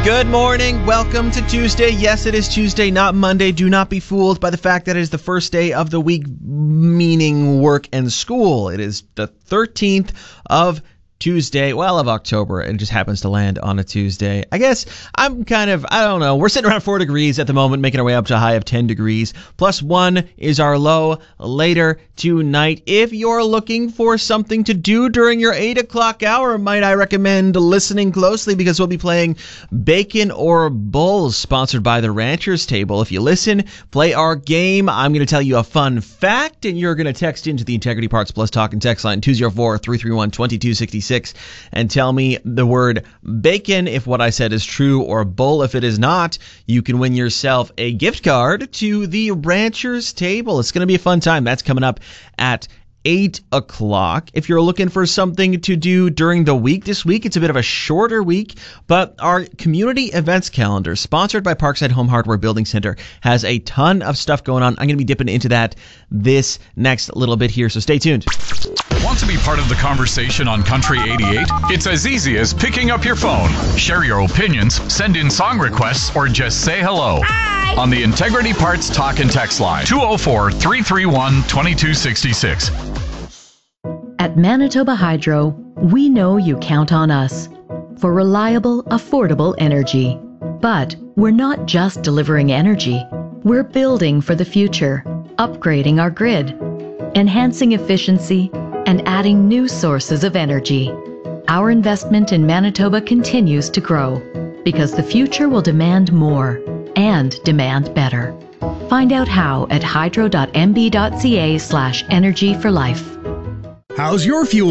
Good morning. Welcome to Tuesday. Yes, it is Tuesday, not Monday. Do not be fooled by the fact that it is the first day of the week, meaning work and school. It is the 13th of Tuesday, of October, and it just happens to land on a Tuesday. I guess I don't know. We're sitting around 4 degrees at the moment, making our way up to a high of 10 degrees. +1 is our low later tonight. If you're looking for something to do during your 8 o'clock hour, might I recommend listening closely, because we'll be playing Bacon or Bulls, sponsored by the Ranchers Table. If you listen, play our game, I'm going to tell you a fun fact, and you're going to text into the Integrity Parts Plus Talk and Text line 204-331-2266 and tell me the word bacon if what I said is true, or bull if it is not. You can win yourself a gift card to the Ranchers Table. It's going to be a fun time. That's coming up at 8 o'clock. If you're looking for something to do during the week this week, it's a bit of a shorter week, but our community events calendar, sponsored by Parkside Home Hardware Building Center, has a ton of stuff going on. I'm going to be dipping into that this next little bit here, so stay tuned. Want to be part of the conversation on Country 88? It's as easy as picking up your phone. Share your opinions, send in song requests, or just say hello. Hi! On the Integrity Parts Talk and Text line, 204-331-2266. At Manitoba Hydro, we know you count on us for reliable, affordable energy. But we're not just delivering energy. We're building for the future, upgrading our grid, enhancing efficiency, and adding new sources of energy. Our investment in Manitoba continues to grow because the future will demand more and demand better. Find out how at hydro.mb.ca/energy for life. How's your fuel